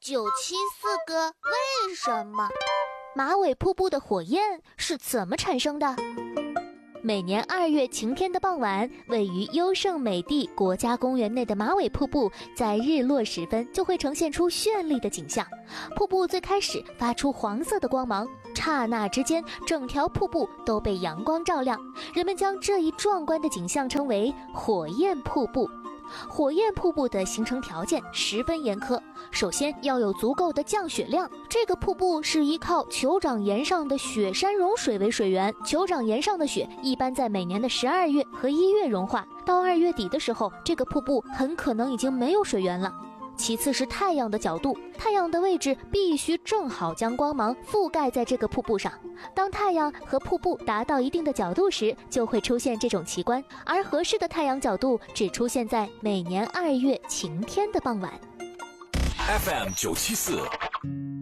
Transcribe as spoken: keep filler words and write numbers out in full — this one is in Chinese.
九七四个为什么？ 马尾瀑布的火焰是怎么产生的？每年二月晴天的傍晚，位于优胜美地国家公园内的马尾瀑布，在日落时分就会呈现出绚丽的景象。瀑布最开始发出黄色的光芒，刹那之间，整条瀑布都被阳光照亮。人们将这一壮观的景象称为火焰瀑布。火焰瀑布的形成条件十分严苛，首先要有足够的降雪量。这个瀑布是依靠酋长岩上的雪山融水为水源，酋长岩上的雪一般在每年的十二月和一月融化，到二月底的时候，这个瀑布很可能已经没有水源了。其次是太阳的角度，太阳的位置必须正好将光芒覆盖在这个瀑布上。当太阳和瀑布达到一定的角度时，就会出现这种奇观，而合适的太阳角度只出现在每年二月晴天的傍晚。 F M 九七四